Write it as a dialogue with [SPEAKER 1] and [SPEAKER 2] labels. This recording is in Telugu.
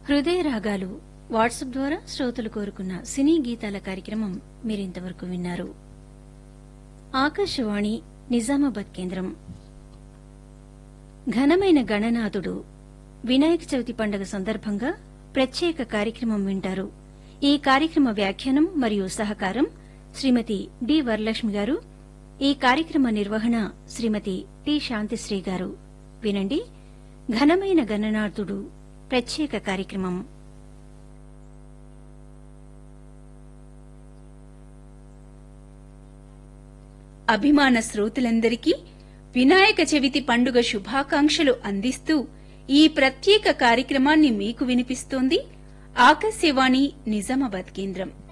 [SPEAKER 1] హృదయ రాగాలు వాట్సాప్ ద్వారా శ్రోతలు కోరుకున్న సినీ గీతాల కార్యక్రమం మీరింతవరకు విన్నారు. ఆకాశవాణి నిజామాబాద్ కేంద్రం. ఘనమైన గణనాథుడు వినాయక చవితి పండుగ సందర్భంగా ప్రత్యేక కార్యక్రమం వింటారు. ఈ కార్యక్రమ వ్యాఖ్యానం మరియు సహకారం శ్రీమతి డి వరలక్ష్మి గారు. ఈ కార్యక్రమ నిర్వహణ శ్రీమతి టి శాంతిశ్రీ గారు. వినండి, ఘనమైన గణనాథుడు ప్రత్యేక కార్యక్రమం.
[SPEAKER 2] అభిమాన శ్రోతలందరికీ వినాయక చవితి పండుగ శుభాకాంక్షలు అందిస్తూ ఈ ప్రత్యేక కార్యక్రమాన్ని మీకు వినిపిస్తోంది ఆకాశవాణి నిజామాబాద్ కేంద్రం.